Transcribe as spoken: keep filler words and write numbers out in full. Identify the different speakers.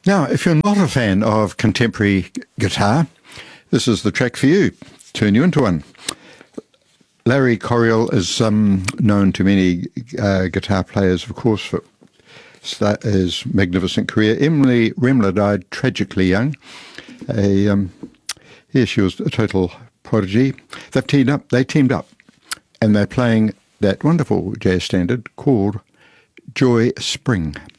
Speaker 1: Now, if you're not a fan of contemporary guitar, this is the track for you. Turn you into one. Larry Coryell is um, known to many uh, guitar players, of course, for his magnificent career. Emily Remler died tragically young. A, um, yeah, she was a total prodigy. They've teamed up. They teamed up, and they're playing that wonderful jazz standard called Joy Spring.